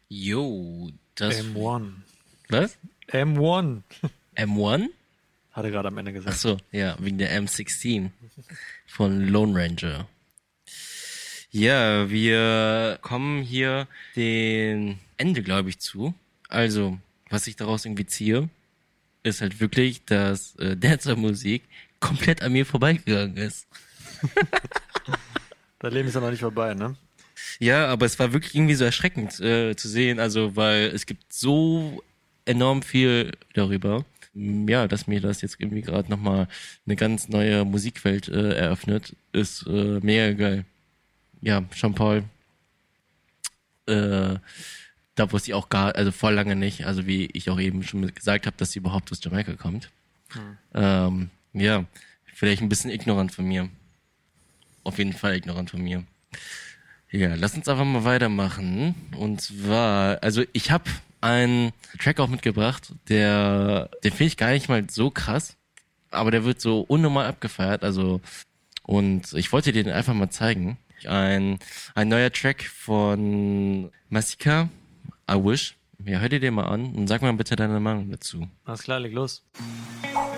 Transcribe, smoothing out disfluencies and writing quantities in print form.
Jo, das... M1. Was? M1. M1? Hat er gerade am Ende gesagt. Ach so, ja, wegen der M16 von Lone Ranger. Ja, wir kommen hier den Ende, glaube ich, zu. Also, was ich daraus irgendwie ziehe, ist halt wirklich, dass Dancer-Musik komplett an mir vorbeigegangen ist. Dein Leben ist ja noch nicht vorbei, ne? Ja, aber es war wirklich irgendwie so erschreckend zu sehen, also weil es gibt so enorm viel darüber. Ja, dass mir das jetzt irgendwie gerade nochmal eine ganz neue Musikwelt eröffnet, ist mega geil. Ja, Jean-Paul, da wusste ich auch also vor lange nicht, also wie ich auch eben schon gesagt habe, dass sie überhaupt aus Jamaika kommt. Ja, vielleicht ein bisschen ignorant von mir. Auf jeden Fall ignorant von mir. Ja, lass uns einfach mal weitermachen. Und zwar, also ich habe einen Track auch mitgebracht, den finde ich gar nicht mal so krass, aber der wird so unnormal abgefeiert, also, und ich wollte dir den einfach mal zeigen. Ein neuer Track von Masika, I Wish. Ja, hör dir den mal an und sag mal bitte deine Meinung dazu. Alles klar, leg los.